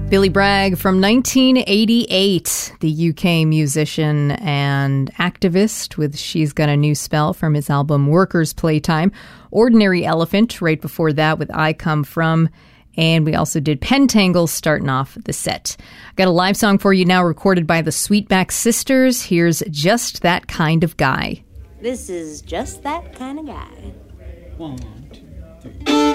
Billy Bragg from 1988, the UK musician and activist with She's Got a New Spell from his album Workers' Playtime. Ordinary Elephant right before that with I Come From. And we also did Pentangle starting off the set. Got a live song for you now recorded by the Sweetback Sisters. Here's Just That Kind of Guy. This is Just That Kind of Guy. 1, 2, 3.